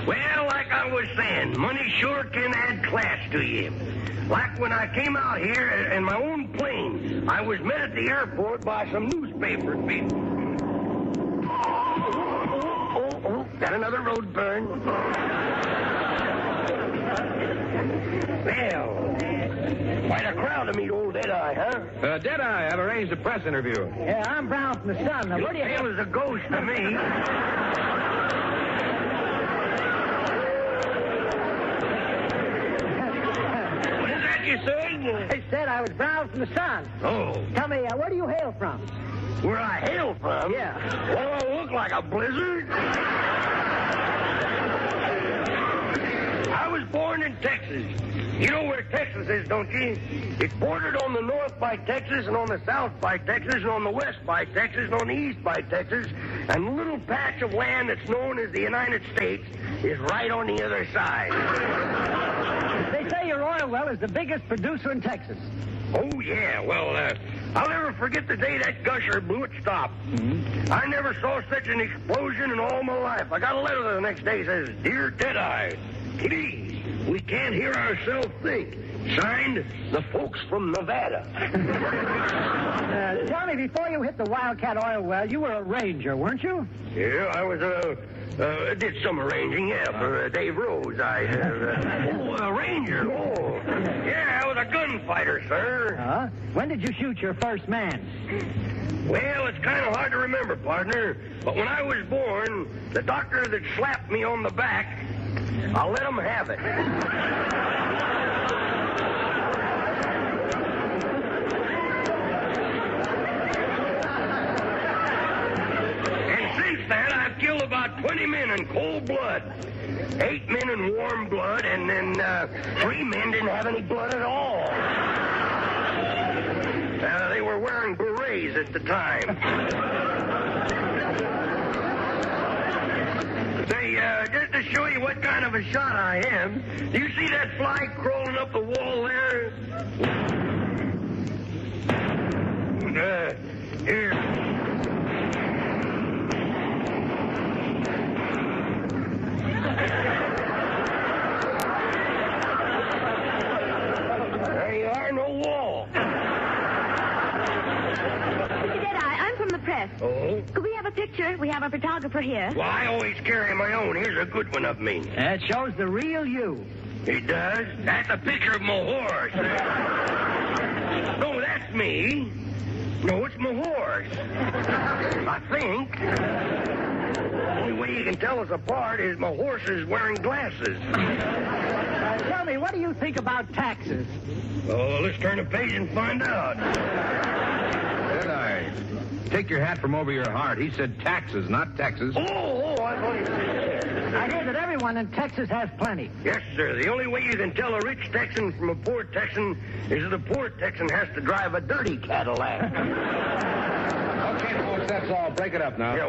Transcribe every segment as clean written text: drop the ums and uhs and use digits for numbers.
Well, like I was saying, money sure can add class to you. Like when I came out here in my own plane, I was met at the airport by some newspaper people. Got another road burn. Well, quite a crowd to meet old Deadeye, huh? Deadeye, I've arranged a press interview. Yeah, I'm Brown from the Sun. Now, You where do you... feel as a ghost to me. What is that you said? I said I was Brown from the Sun. Oh, Tell me, where do you hail from? where I hail from? Yeah. Well, I look like a blizzard. I was born in Texas. You know where Texas is, don't you? It's bordered on the north by Texas, and on the south by Texas, and on the west by Texas, and on the east by Texas. And the little patch of land that's known as the United States is right on the other side. They say your oil well is the biggest producer in Texas. Oh, yeah. Well, I'll never forget the day that gusher blew at stop. Mm-hmm. I never saw such an explosion in all my life. I got a letter the next day that says, Dear Deadeye, please, we can't hear ourselves think. Signed, the folks from Nevada. Tell me, before you hit the Wildcat oil well, you were a ranger, weren't you? Yeah, I was, did some arranging, yeah, for Dave Rose. A ranger, oh. Yeah, I was a gunfighter, sir. When did you shoot your first man? Well, it's kind of hard to remember, partner. But when I was born, the doctor that slapped me on the back, I'll let him have it. And since then, I've killed about 20 men in cold blood. 8 men in warm blood, and then 3 men didn't have any blood at all. They were wearing berets at the time. Say, just to show you what kind of a shot I am, do you see that fly crawling up the wall there? Here. There you are, no wall. Mr. Deadeye, I'm from the press. Oh? Could we have a picture? We have a photographer here. Well, I always carry my own. Here's a good one of me. It shows the real you. It does? That's a picture of my horse. No, that's me. No, it's my horse. I think. The only way you can tell us apart is my horse is wearing glasses. Tell me, what do you think about taxes? Oh, let's turn a page and find out. Deadeye, take your hat from over your heart. He said taxes, not Texas. Oh, I thought you said. I hear that everyone in Texas has plenty. Yes, sir. The only way you can tell a rich Texan from a poor Texan is that a poor Texan has to drive a dirty Cadillac. Okay, folks, that's all. Break it up now. Yeah.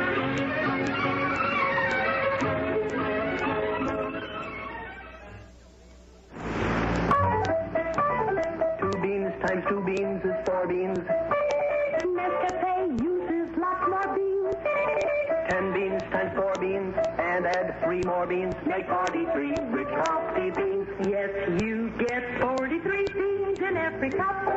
Two beans times 2 beans is 4 beans. Nescafe uses lots more beans. 10 beans times 4 beans, and add 3 more beans, make 43 rich coffee beans. Yes, you get 43 beans in every cup.